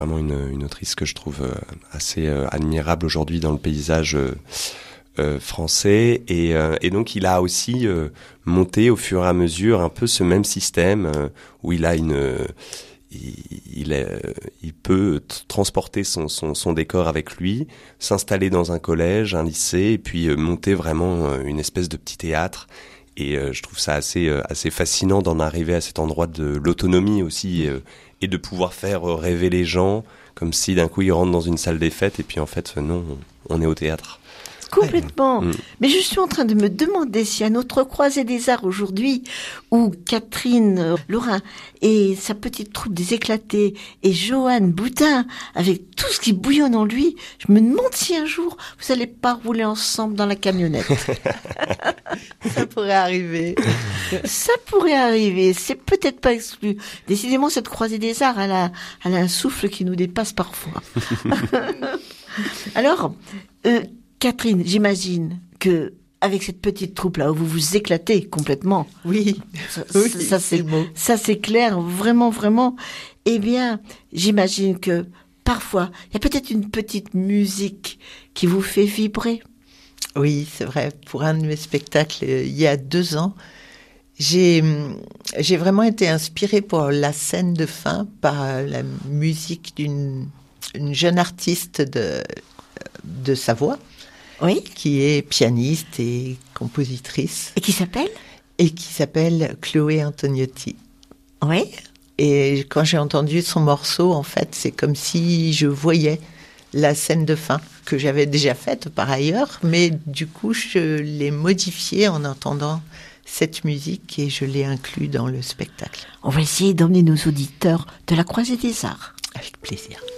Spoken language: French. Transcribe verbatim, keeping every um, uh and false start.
Vraiment une, une autrice que je trouve euh, assez euh, admirable aujourd'hui dans le paysage euh, euh, français. Et, euh, et donc il a aussi euh, monté au fur et à mesure un peu ce même système euh, où il a une... Euh, il, il, euh, il peut t- transporter son, son, son décor avec lui, s'installer dans un collège, un lycée, et puis euh, monter vraiment euh, une espèce de petit théâtre. Et euh, je trouve ça assez, euh, assez fascinant d'en arriver à cet endroit de l'autonomie aussi, euh, et de pouvoir faire euh, rêver les gens, comme si d'un coup ils rentrent dans une salle des fêtes, et puis en fait, euh, non, on, on est au théâtre. Complètement. Mmh. Mais je suis en train de me demander si à notre croisée des arts aujourd'hui, où Catherine euh, Laurin et sa petite troupe des éclatés et Johan Boudin, avec tout ce qui bouillonne en lui, je me demande si un jour vous allez pas rouler ensemble dans la camionnette. Ça pourrait arriver. Ça pourrait arriver, c'est peut-être pas exclu. Décidément, cette croisée des arts, elle a, elle a un souffle qui nous dépasse parfois. Alors, euh, Catherine, j'imagine que avec cette petite troupe là où vous vous éclatez complètement. Oui, Ça, oui, ça, ça, c'est c'est le mot. ça c'est clair, vraiment vraiment. Eh bien, j'imagine que parfois il y a peut-être une petite musique qui vous fait vibrer. Oui, c'est vrai. Pour un de mes spectacles, euh, il y a deux ans, j'ai, j'ai vraiment été inspirée pour la scène de fin par euh, la musique d'une une jeune artiste de, de Savoie, Oui. qui est pianiste et compositrice, Et qui s'appelle? et qui s'appelle Chloé Antoniotti. Oui. Et quand j'ai entendu son morceau, en fait, c'est comme si je voyais la scène de fin, que j'avais déjà faite par ailleurs, mais du coup, je l'ai modifiée en entendant cette musique et je l'ai inclus dans le spectacle. On va essayer d'emmener nos auditeurs de la Croisée des Arts. Avec plaisir.